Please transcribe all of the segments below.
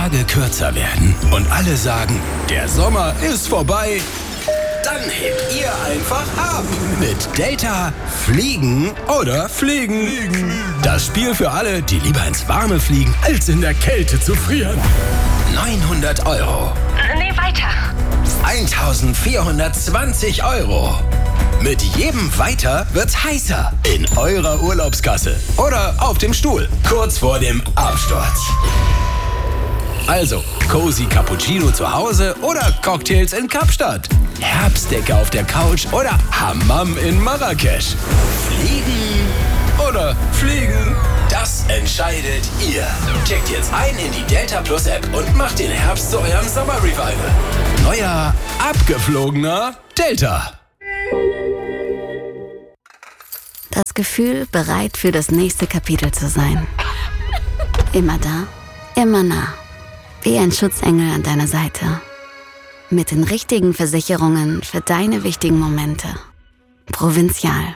Tage kürzer werden und alle sagen, der Sommer ist vorbei, dann hebt ihr einfach ab. Mit Delta fliegen oder fliegen. Das Spiel für alle, die lieber ins Warme fliegen, als in der Kälte zu frieren. 900 €. Nee, weiter. 1420 €. Mit jedem Weiter wird's heißer. In eurer Urlaubskasse oder auf dem Stuhl. Kurz vor dem Absturz. Also, Cozy Cappuccino zu Hause oder Cocktails in Kapstadt. Herbstdecke auf der Couch oder Hammam in Marrakesch. Fliegen oder fliegen? Das entscheidet ihr. Checkt jetzt ein in die Delta Plus App und macht den Herbst zu eurem Sommer-Revival. Neuer, abgeflogener Delta. Das Gefühl, bereit für das nächste Kapitel zu sein. Immer da, immer nah. Wie ein Schutzengel an deiner Seite. Mit den richtigen Versicherungen für deine wichtigen Momente. Provinzial.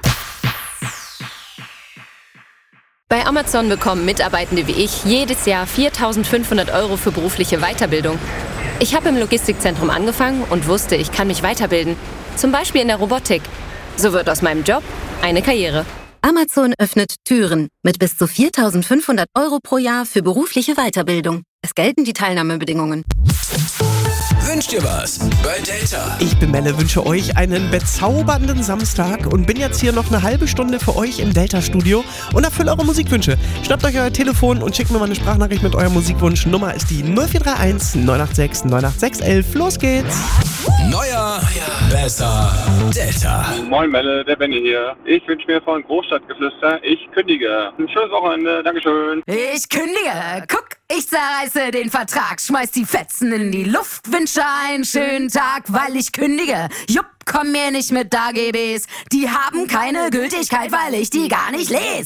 Bei Amazon bekommen Mitarbeitende wie ich jedes Jahr 4.500 € für berufliche Weiterbildung. Ich habe im Logistikzentrum angefangen und wusste, ich kann mich weiterbilden. Zum Beispiel in der Robotik. So wird aus meinem Job eine Karriere. Amazon öffnet Türen mit bis zu 4.500 € pro Jahr für berufliche Weiterbildung. Es gelten die Teilnahmebedingungen. Wünscht ihr was bei Delta? Ich bin Melle, wünsche euch einen bezaubernden Samstag und bin jetzt hier noch eine halbe Stunde für euch im Delta-Studio und erfülle eure Musikwünsche. Schnappt euch euer Telefon und schickt mir mal eine Sprachnachricht mit eurem Musikwunsch. Nummer ist die 0431 986 98611. Los geht's! Neuer, besser, Delta. Moin Melle, der Benny hier. Ich wünsche mir von Großstadtgeflüster, ich kündige. Ein schönes Wochenende, Dankeschön. Ich kündige, guck, ich zerreiße den Vertrag, schmeiß die Fetzen in die Luft, wünsche einen schönen Tag, weil ich kündige. Jupp, komm mir nicht mit AGBs, die haben keine Gültigkeit, weil ich die gar nicht lese.